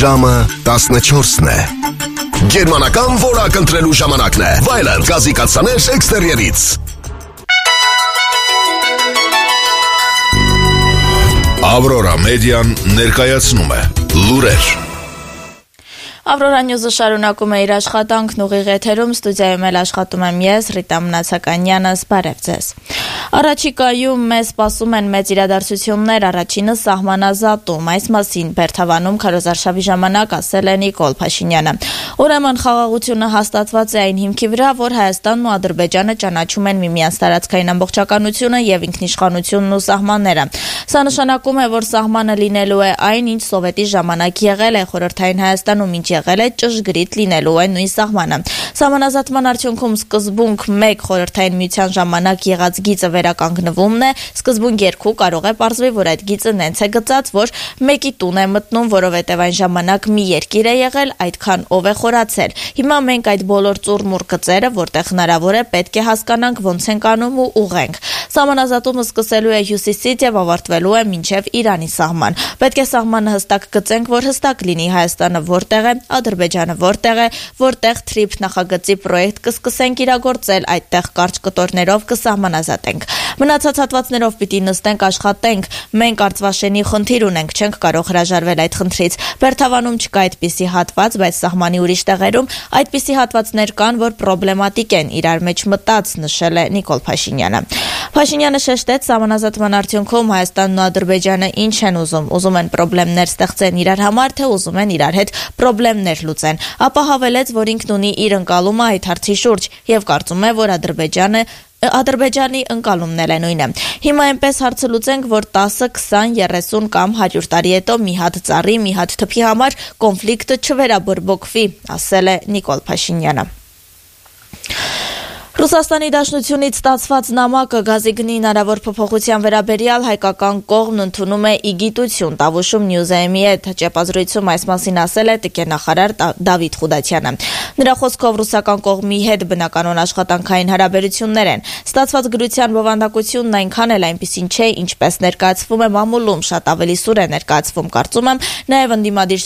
Ժամը 14-ն է։ Գերմանական որակ ընտրելու ժամանակն է։ Վայելն գազի կաթսաներ էքստերիերից։ Ավրորա մեդիան ներկայացնում է լուրեր։ Ավրորա Նյուզը շարունակում է իր աշխատանքն ուղիղ եթերում, ստուդիայում էլ աշխատում եմ ես, Ռիտա Մնացականյանս, բարև ձեզ։ Առաջիկայում մեզ սպասում են մեծ իրադարձություններ, առաջինը սահմանազատում, այս մասին Բերթավանում քարոզարշավի ժամանակ ասել է Նիկոլ Փաշինյանը։ Ուրեմն խաղաղությունը հաստատված է այն հիմքի վրա, որ Հայաստանն ու Ադրբեջանը ճանաչում են միմյանց տարածքային ամբողջականությունը եւ ինքնիշխանությունն ու սահմանները։ Սա նշանակում է, որ սահմանը լինելու է այն, ինչ սովետի ժամանակ եղել է խորհրդային Հայաստանում, ինչ եղել է ճշգրիտ լինելու է նույն սահմանը։ Սահմանազատման արդյունքում սկզբունք 1 խորհրդային միության ժամանակ եղած գիծը վերականգնվումն է, սկզբունք 2 կարող է պարզվի, որ այդ գիծը նենց է գծած, որ մեկի տուն է մտնում, որովհետև այն ժամանակ մի երկիր է եղել, այդքան ով է խորացել։ Հիմա մենք այդ բոլոր ծուռմուռ գծերը, որտեղ հնարավոր է, պետք է հասկանանք ոնց ենք անում ու ուղենք։ Սահմանազատումը սկսելու է հյուսիսից եւ ավարտվելու է մինչեւ Իրանի սահման։ Պետք է սահմանը հստակ գծենք, որ հստակ լինի Հայաստանը որտեղ է, Ադրբեջանը որտեղ է, որտեղ թրիփ նախագծի պրոյեկտ կսկսենք իրագործել, այդտեղ կարճ կտորներով կսահմանազատենք։ Մնացած հատվածներով պիտի նստենք, աշխատենք։ Մենք արծվաշենի խնդիր ունենք, չենք կարող հրաժարվել այդ խնդրից։ Բերթավանում չկա այդպիսի հատված, բայց սահմանի ուրիշ տեղերում այդպիսի հատվածներ կան, որ պրոբլեմատիկ են, իրար մեջ մտած, նշել է Նիկոլ Փաշինյանը։ Փաշինյանը շեշտեց, սահմանազատման արդյունքում Հայաստանն ու Ադրբեջանը ինչ են ուզում են պրոբլեմներ ստեղծեն իրար համար, թե ուզում են իրար հետ պրոբլեմներ լուծեն։ Ապա հավելեց, որ ինքն ունի իր ընկալումը այդ հարցի շուրջ եւ կարծում է, որ Ադրբեջանի ընկալումն էլ է նույնը։ Հիմա այնպես հարցը լուծենք, որ 10, 20, 30 կամ 100 տարի հետո մի հատ ծառի, մի հատ թփի համար կոնֆլիկտը չվերաբորբոքվի, ասել է Նիկոլ Փաշինյանը։ Ռուսաստանի Դաշնությունից ստացված նամակը գազի գնի հնարավոր փոփոխության վերաբերյալ հայկական կողմն ընդունում է ի գիտություն, Տավուշում Նյուզայմի հետ հրապարակայում այս մասին ասել է ՏԿ նախարար Դավիթ Խուդատյանը։ Նրա խոսքով ռուսական կողմի հետ բնականon աշխատանքային հարաբերություններ են։ Ստացված գրության բովանդակությունն այնքան էլ այնպիսին չէ, ինչպես ներկայացվում է մամուլում, շատ ավելի սուր է ներկայացվում, կարծում եմ, նաև ընդդիմադիր